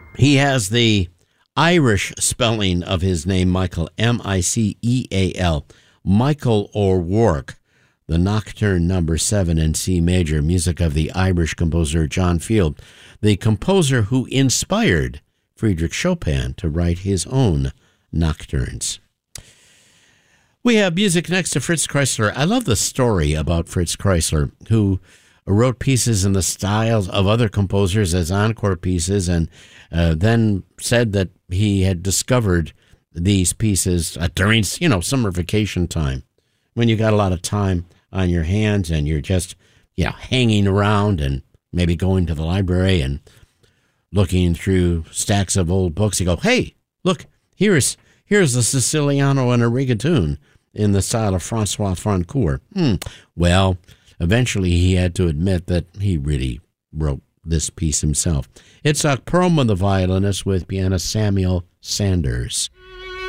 He has the Irish spelling of his name, Michael, Miceal, Michael O'Rourke, the Nocturne number 7 in C major, music of the Irish composer John Field, the composer who inspired Friedrich Chopin to write his own nocturnes. We have music next to Fritz Kreisler. I love the story about Fritz Kreisler, who wrote pieces in the styles of other composers as encore pieces, and then said that he had discovered these pieces during, summer vacation time, when you got a lot of time on your hands and you're just, hanging around and maybe going to the library and looking through stacks of old books. You go, hey, look, here's the Siciliano and a Rigatune in the style of Francois Francoeur. Well, eventually he had to admit that he really wrote this piece himself. It's a Perlman the violinist with pianist Samuel Sanders.